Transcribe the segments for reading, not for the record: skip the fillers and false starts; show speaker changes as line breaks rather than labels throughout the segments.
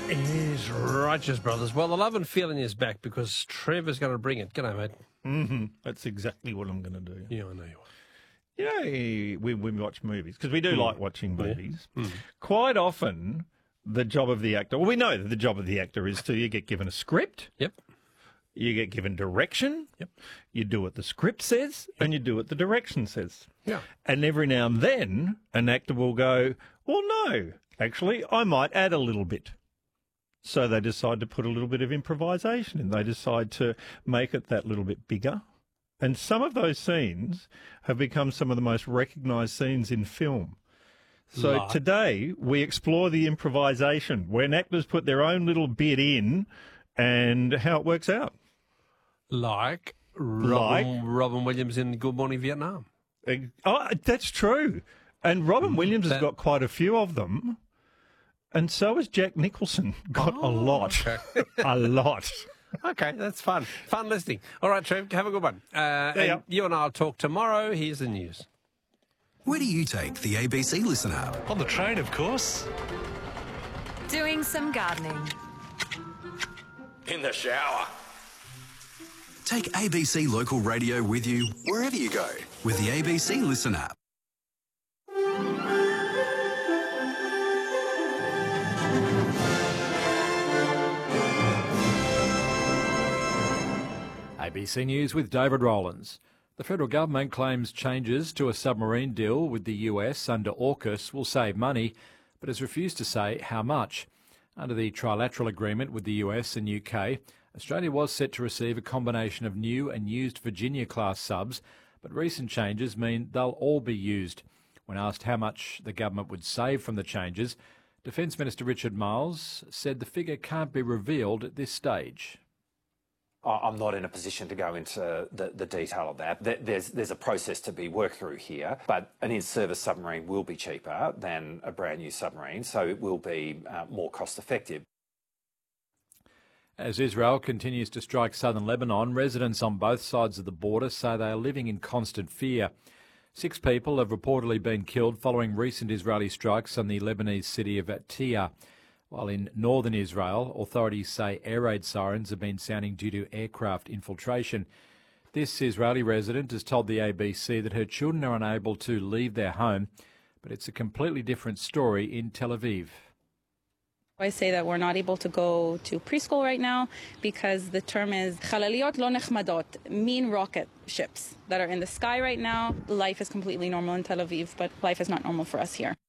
is Righteous Brothers. Well, the love and feeling is back because Trevor's going to bring it. G'day, mate.
Mm-hmm. That's exactly what I'm going to do.
Yeah, I know you are.
You know, we watch movies, because we do like watching movies. Quite often, the job of the actor, well, we know that the job of the actor is you get given a script.
Yep.
You get given direction.
Yep.
You do what the script says, and you do what the direction says.
Yeah.
And every now and then, an actor will go, well, no, actually, I might add a little bit. So they decide to put a little bit of improvisation in. They decide to make it that little bit bigger. And some of those scenes have become some of the most recognised scenes in film. So today we explore the improvisation when actors put their own little bit in and how it works out.
Like Robin Williams in Good Morning Vietnam.
Oh, that's true. And Robin Williams has got quite a few of them. And so has Jack Nicholson. Got a lot.
Okay.
A lot.
Okay, that's fun. Fun listening. All right, Trev, have a good one. And you and I will talk tomorrow. Here's the news.
Where do you take the ABC Listen app?
On the train, of course.
Doing some gardening.
In the shower.
Take ABC Local Radio with you wherever you go with the ABC Listen app.
ABC News with David Rowlands. The federal government claims changes to a submarine deal with the US under AUKUS will save money, but has refused to say how much. Under the trilateral agreement with the US and UK, Australia was set to receive a combination of new and used Virginia-class subs, but recent changes mean they'll all be used. When asked how much the government would save from the changes, Defence Minister Richard Marles said the figure can't be revealed at this stage.
I'm not in a position to go into the detail of that. There's a process to be worked through here, but an in-service submarine will be cheaper than a brand new submarine, so it will be more cost effective.
As Israel continues to strike southern Lebanon, residents on both sides of the border say they are living in constant fear. 6 people have reportedly been killed following recent Israeli strikes on the Lebanese city of Atia. While in northern Israel, authorities say air raid sirens have been sounding due to aircraft infiltration. This Israeli resident has told the ABC that her children are unable to leave their home, but it's a completely different story in Tel Aviv.
I say that we're not able to go to preschool right now because the term is chalaliyot lo nechmadot, mean rocket ships that are in the sky right now. Life is completely normal in Tel Aviv, but life is not normal for us here.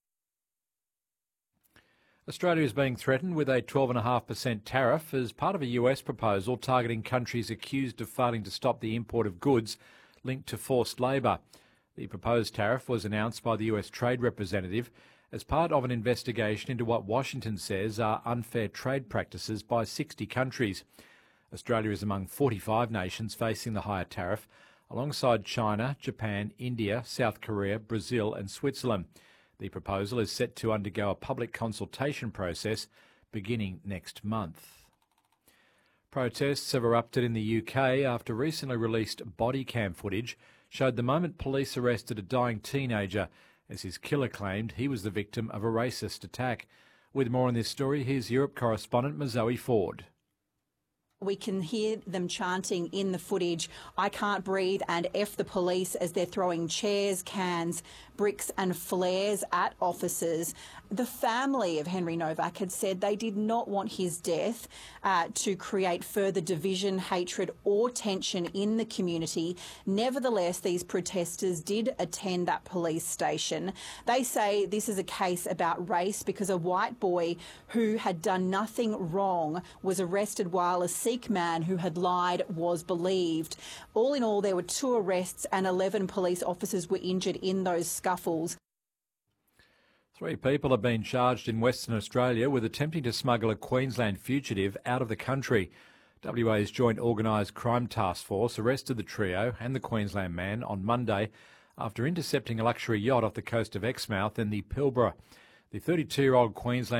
Australia is being threatened with a 12.5% tariff as part of a US proposal targeting countries accused of failing to stop the import of goods linked to forced labour. The proposed tariff was announced by the US Trade Representative as part of an investigation into what Washington says are unfair trade practices by 60 countries. Australia is among 45 nations facing the higher tariff, alongside China, Japan, India, South Korea, Brazil and Switzerland. The proposal is set to undergo a public consultation process beginning next month. Protests have erupted in the UK after recently released body cam footage showed the moment police arrested a dying teenager as his killer claimed he was the victim of a racist attack. With more on this story, here's Europe correspondent Mazoe Ford.
We can hear them chanting in the footage, "I can't breathe," and F the police, as they're throwing chairs, cans, bricks and flares at officers. The family of Henry Novak had said they did not want his death to create further division, hatred or tension in the community. Nevertheless, these protesters did attend that police station. They say this is a case about race because a white boy who had done nothing wrong was arrested while a Sikh man who had lied was believed. All in all, there were 2 arrests and 11 police officers were injured in those scuffles.
3 people have been charged in Western Australia with attempting to smuggle a Queensland fugitive out of the country. WA's Joint Organised Crime Task Force arrested the trio and the Queensland man on Monday after intercepting a luxury yacht off the coast of Exmouth in the Pilbara. The 32-year-old Queensland